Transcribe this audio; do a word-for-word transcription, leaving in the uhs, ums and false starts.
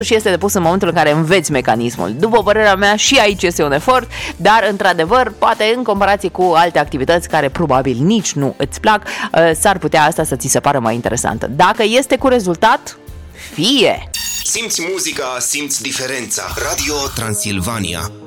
și este depus în momentul în care înveți mecanismul. După părerea mea, și aici este un efort, dar într-adevăr, poate în comparație cu alte activități care probabil nici nu îți plac, s-ar putea asta să ți se pară mai interesantă. Dacă este cu rezultat, fie! Simți muzica, simți diferența. Radio Transilvania.